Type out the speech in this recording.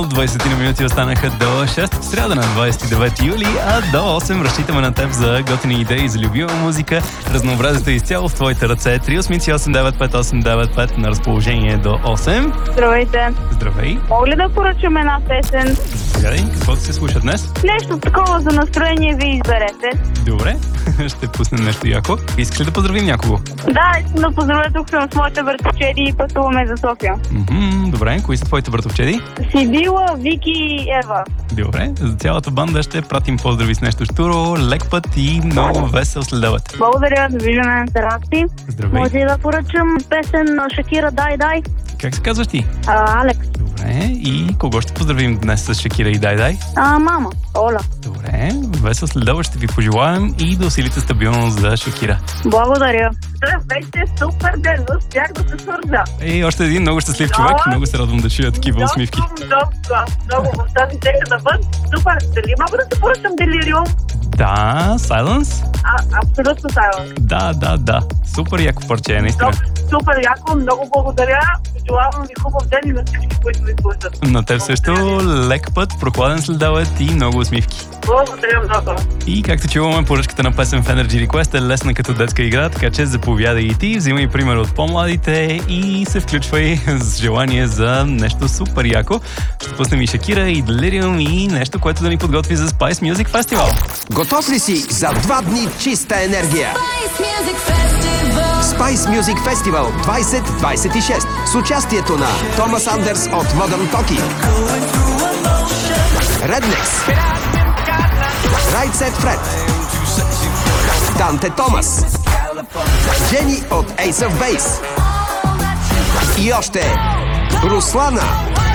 20 на минути останаха до 6 в сряда на 29 юли, а до 8 разчитаме на теб за готини идеи за любима музика. Разнообразието е изцяло в твоите ръце. 3889895 на разположение до 8. Здравейте. Здравей. Мога ли да поръчам една песен? Заповядай, какво се слуша днес? Нещо такова за настроение ви изберете. Добре, ще пуснем нещо яко. Искаш ли да поздравим някого? Да, искам да поздравя, тук съм с моите братовчеди и пътуваме за София. Добре, кои са твоите братовчеди? Сибила, Вики и Ева. Добре, за цялата банда ще пратим поздрави с нещо щуро, лек път и много весел следобед. Благодаря, довиждане, здрасти. Здравей. Може ли да поръчам песен на Шакира "Дай, дай"? Как се казваш ти? Алекс. Добре, и кого ще поздравим днес с Шакира и Дай Дай? Мама, Оля. Добре, весел следобед ще ви пожелаем и да усилите стабилност за Шакира. Благодаря. Здравейте, супер ден, успях да се свържа. И още един много щастлив човек, много се радвам да чуя такива усмивки. Много в тази тека навън. Супер, дали мога да се поръчам Делириум? Да, Silence? Абсолютно Silence. Да. Супер яко парче, наистина. Супер яко, много благодаря. Пожелавам ви хубав ден и на всички, които ви слушат. На теб също лек път, прохладен следобед и много усмивки. Благодаря много. И както чуваме, поръчката на песен в Energy Request е лесна като детска игра, така че заповядай и ти, взимай пример от по-младите и се включвай с желание за нещо супер яко. Ще пуснем и Шакира, и Delirium, и нещо, което да ни подготви за Spice Music Festival. Готов ли си за 2 дни чиста енергия? Spice Music Festival 2026 с участието на Томас Андерс от Modern Talking, Rednex, Right Set Fred, Данте Томас, Джени от Ace of Base и още Руслана.